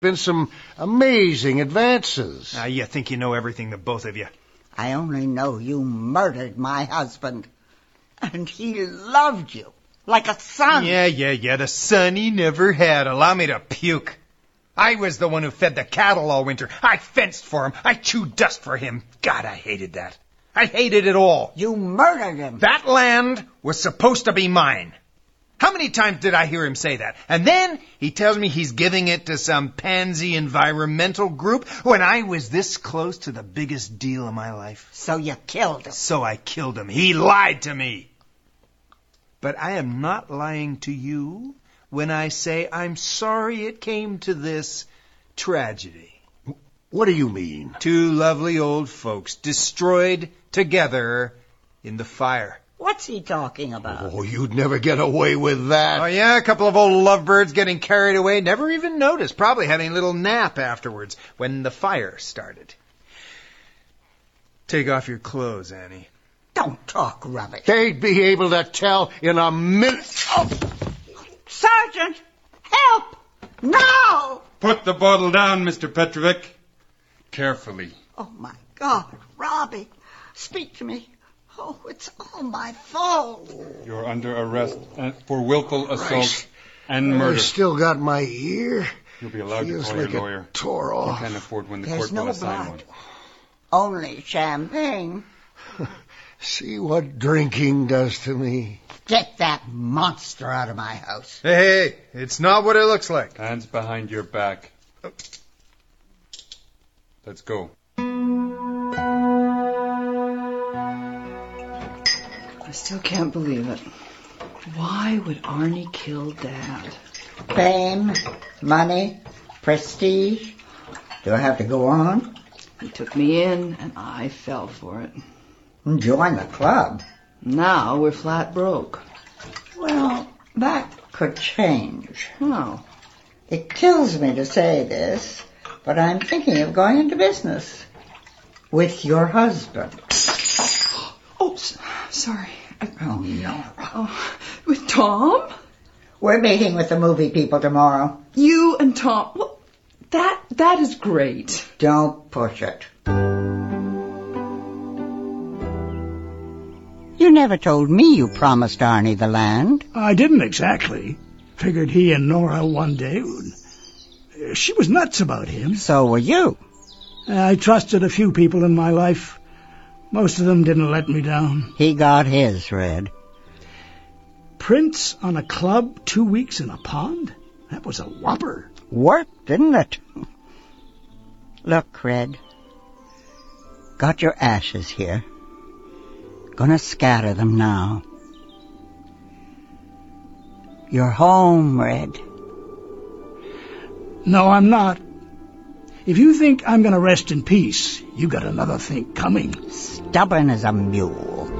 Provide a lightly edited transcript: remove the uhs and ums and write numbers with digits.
Been some amazing advances. Now, you think you know everything, the both of you. I only know you murdered my husband. And he loved you like a son. Yeah, the son he never had. Allow me to puke. I was the one who fed the cattle all winter. I fenced for him. I chewed dust for him. God, I hated that. I hated it all. You murdered him. That land was supposed to be mine. How many times did I hear him say that? And then he tells me he's giving it to some pansy environmental group when I was this close to the biggest deal of my life. So you killed him. So I killed him. He lied to me. But I am not lying to you when I say I'm sorry it came to this tragedy. What do you mean? Two lovely old folks destroyed together in the fire. What's he talking about? Oh, you'd never get away with that. Oh, yeah, a couple of old lovebirds getting carried away, never even noticed, probably having a little nap afterwards when the fire started. Take off your clothes, Annie. Don't talk rubbish. They'd be able to tell in a minute. Oh. Sergeant, help! No! Put the bottle down, Mr. Petrovic. Carefully. Oh, my God, Robbie, speak to me. Oh, it's all my fault. You're under arrest for willful assault and murder. I still got my ear. You'll be allowed Feels to call like your lawyer. It tore off. You can't afford when the There's court will no assign blood. one. Only champagne. See what drinking does to me. Get that monster out of my house. Hey, it's not what it looks like. Hands behind your back. Let's go. I still can't believe it. Why would Arnie kill Dad? Fame, money, prestige. Do I have to go on? He took me in, and I fell for it. Join the club. Now we're flat broke. Well, that could change. How? It kills me to say this, but I'm thinking of going into business. With your husband. Oh, sorry. Oh, no. Oh, with Tom? We're meeting with the movie people tomorrow. You and Tom. Well, that is great. Don't push it. You never told me you promised Arnie the land. I didn't exactly. Figured he and Nora one day would... She was nuts about him. So were you. I trusted a few people in my life. Most of them didn't let me down. He got his, Red. Prince on a club, 2 weeks in a pond? That was a whopper. Worked, didn't it? Look, Red. Got your ashes here. Gonna scatter them now. You're home, Red. No, I'm not. If you think I'm gonna rest in peace, you got another thing coming. Stubborn as a mule.